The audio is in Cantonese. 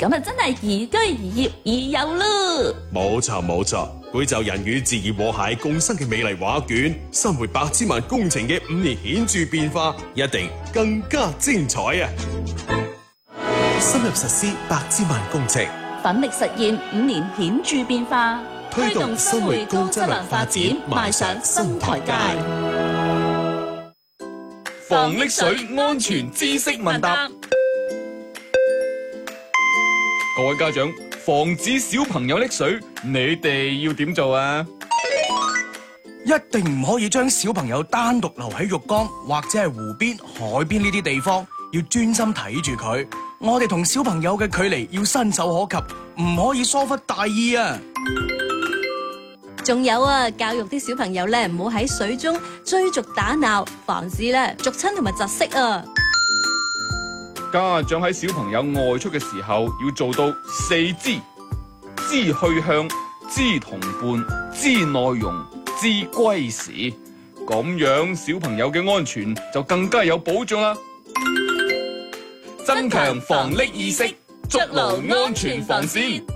咁啊真係宜居宜業宜遊咯。 冇錯，會就人與自然和諧共生嘅美麗畫卷，生活百千萬工程嘅5年顯著變化，一定更加精彩啊！深入實施百千萬工程， 奮力實現5年顯著變化， 推動生活高質量發展，邁上新台階。 防溺水安全知識問答。各位家長，防止小朋友溺水，你哋要點做啊？ 一定唔可以將小朋友單獨留喺浴缸或者係湖邊、海邊呢啲地方，要專心睇住佢。我哋同小朋友嘅距離要伸手可及，唔可以疏忽大意啊！ 仲有啊，教育啲小朋友咧，唔好喺水中追逐打鬧，防止咧逐親同埋窒息啊！ 家長喺小朋友外出嘅時候，要做到4知：知去向、知同伴、知內容、知歸時。咁樣小朋友嘅安全就更加有保障啦！增強防溺意識，築牢安全防線。